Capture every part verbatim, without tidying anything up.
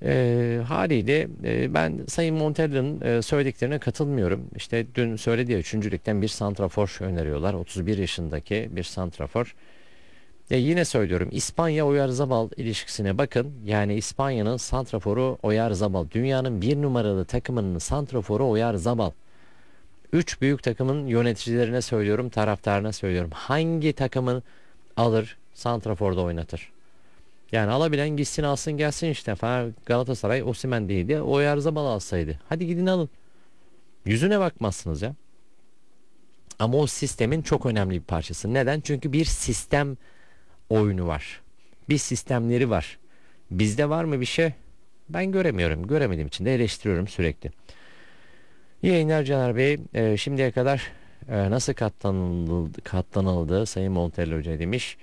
E, haliyle e, ben Sayın Montella'nın e, söylediklerine katılmıyorum. İşte dün söyledi ya, üçüncü ligden bir santrafor öneriyorlar. otuz bir yaşındaki bir santrafor. Ya yine söylüyorum, İspanya Oyarzabal ilişkisine bakın. Yani İspanya'nın santraforu Oyarzabal. Dünyanın bir numaralı takımının santraforu Oyarzabal. Üç büyük takımın yöneticilerine söylüyorum, taraftarına söylüyorum. Hangi takımın alır santraforda oynatır? Yani alabilen gitsin alsın gelsin işte. Fener, Galatasaray Osimhen değildi, Oyarzabal alsaydı. Hadi gidin alın. Yüzüne bakmazsınız ya. Ama o sistemin çok önemli bir parçası. Neden? Çünkü bir sistem oyunu var. Bir sistemleri var. Bizde var mı bir şey? Ben göremiyorum. Göremediğim için de eleştiriyorum sürekli. İyi yayınlar Caner Bey. Ee, şimdiye kadar e, nasıl katlanıldı, katlanıldı Sayın Montella Hoca demiş.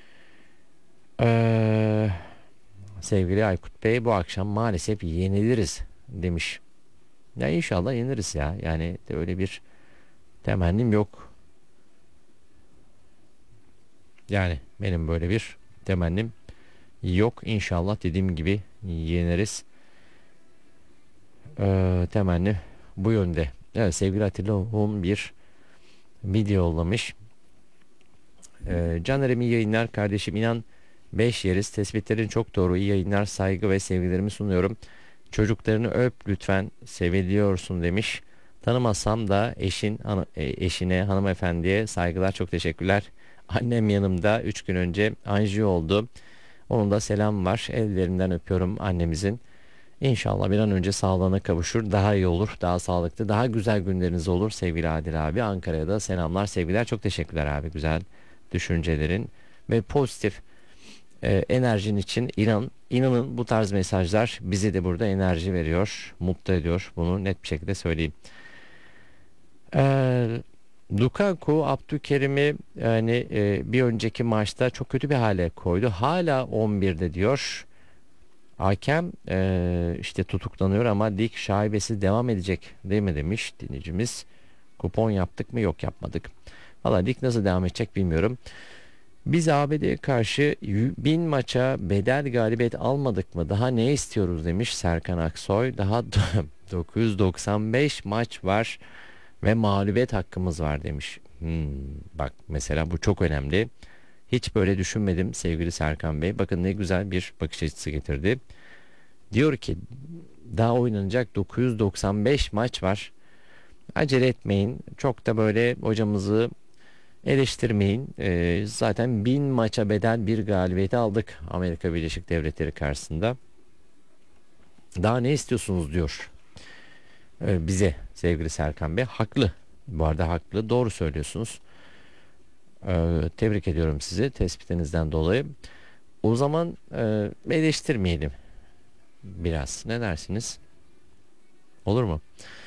Ee, sevgili Aykut Bey, bu akşam maalesef yeniliriz demiş. Ya inşallah yeniriz ya. Yani de öyle bir temennim yok. Yani benim böyle bir temennim yok. İnşallah dediğim gibi yeneriz. Ee, temenni bu yönde. Evet, sevgili Atilla Hum bir video yollamış. Ee, Caner'im iyi yayınlar kardeşim, inan beş yeriz. Tespitlerin çok doğru, iyi yayınlar, saygı ve sevgilerimi sunuyorum. Çocuklarını öp lütfen, seviliyorsun demiş. Tanımasam da eşin hanı- e, eşine, hanımefendiye saygılar, çok teşekkürler. Annem yanımda, üç gün önce anjiyo oldu. Onun da selam var. Ellerinden öpüyorum annemizin. İnşallah bir an önce sağlığına kavuşur. Daha iyi olur. Daha sağlıklı. Daha güzel günleriniz olur sevgili Adil abi. Ankara'ya da selamlar, sevgiler. Çok teşekkürler abi. Güzel düşüncelerin ve pozitif e, enerjin için. İnan, inanın bu tarz mesajlar bize de burada enerji veriyor. Mutlu ediyor. Bunu net bir şekilde söyleyeyim. Ee, Lukaku Abdülkerim'i yani e, bir önceki maçta çok kötü bir hale koydu. Hala on birde diyor. Hakem eee, işte tutuklanıyor ama lig şaibesi devam edecek değil mi demiş dinleyicimiz. Kupon yaptık mı? Yok, yapmadık. Valla lig nasıl devam edecek bilmiyorum. Biz A B D'ye karşı yü- bin maça bedel galibiyet almadık mı? Daha ne istiyoruz demiş Serkan Aksoy. Daha do- dokuz yüz doksan beş maç var ve mağlubiyet hakkımız var demiş. Hmm, bak mesela bu çok önemli. Hiç böyle düşünmedim sevgili Serkan Bey. Bakın ne güzel bir bakış açısı getirdi. Diyor ki daha oynanacak dokuz yüz doksan beş maç var. Acele etmeyin. Çok da böyle hocamızı eleştirmeyin. Ee, zaten bin maça bedel bir galibiyeti aldık Amerika Birleşik Devletleri karşısında. Daha ne istiyorsunuz diyor ee, bize sevgili Serkan Bey. Haklı. Bu arada haklı. Doğru söylüyorsunuz. Ee, tebrik ediyorum sizi tespitinizden dolayı. O zaman e, eleştirmeyelim biraz. Ne dersiniz? Olur mu?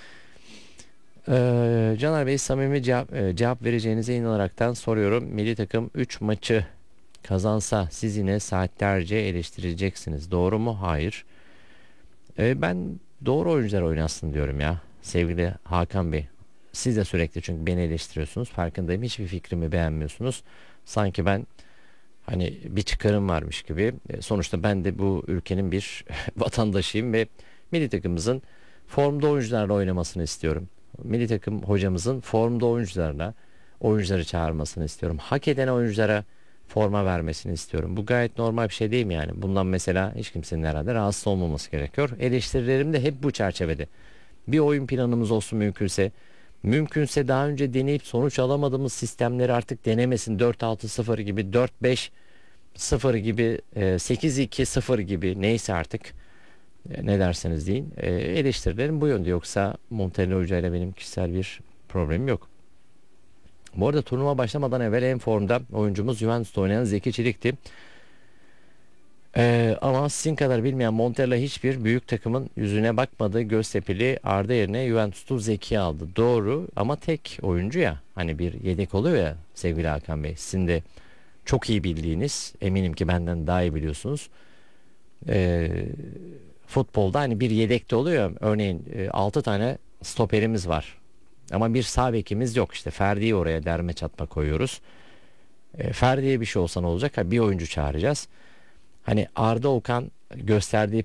Ee, Caner Bey, samimi cevap, e, cevap vereceğinize inanaraktan soruyorum. Milli takım üç maçı kazansa siz yine saatlerce eleştireceksiniz. Doğru mu? Hayır. Ee, ben doğru oyuncular oynasın diyorum ya. Sevgili Hakan Bey. Siz de sürekli çünkü beni eleştiriyorsunuz. Farkındayım. Hiçbir fikrimi beğenmiyorsunuz. Sanki ben hani bir çıkarım varmış gibi. E, sonuçta ben de bu ülkenin bir vatandaşıyım ve milli takımımızın formda oyuncularla oynamasını istiyorum. Milli takım hocamızın formda oyuncularla oyuncuları çağırmasını istiyorum. Hak eden oyunculara forma vermesini istiyorum. Bu gayet normal bir şey değil mi yani? Bundan mesela hiç kimsenin herhalde rahatsız olmaması gerekiyor. Eleştirilerim de hep bu çerçevede. Bir oyun planımız olsun mümkünse. Mümkünse daha önce deneyip sonuç alamadığımız sistemleri artık denemesin. dört altı sıfır gibi, dört beş sıfır gibi, e, sekiz iki sıfır gibi, neyse artık e, ne derseniz deyin. E, eleştirilerim bu yönde, yoksa Montella Hoca ile benim kişisel bir problemim yok. Bu arada turnuva başlamadan evvel en formda oyuncumuz Juventus'ta oynayan Zeki Çelik'ti. E, ama sizin kadar bilmeyen Montella hiçbir büyük takımın yüzüne bakmadı. Göztepe'li Arda yerine Juventus'tu Zeki aldı. Doğru ama tek oyuncu ya. Hani bir yedek oluyor ya sevgili Hakan Bey. Sizin de çok iyi bildiğiniz, eminim ki benden daha iyi biliyorsunuz. Ee, Futbolda hani bir yedekte oluyor. Örneğin e, altı tane stoperimiz var. Ama bir sağ bekimiz yok. İşte Ferdi'yi oraya derme çatma koyuyoruz. E, Ferdi'ye bir şey olsa ne olacak? Ha, bir oyuncu çağıracağız. Hani Arda Okan gösterdiği